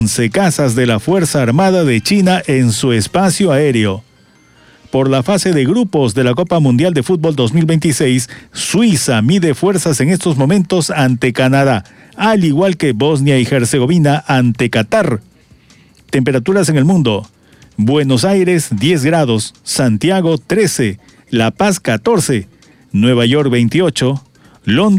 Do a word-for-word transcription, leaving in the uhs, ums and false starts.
once casas de la Fuerza Armada de China en su espacio aéreo. Por la fase de grupos de la Copa Mundial de Fútbol dos mil veintiséis, Suiza mide fuerzas en estos momentos ante Canadá, al igual que Bosnia y Herzegovina ante Qatar. Temperaturas en el mundo: Buenos Aires diez grados, Santiago trece, La Paz catorce, Nueva York veintiocho, Londres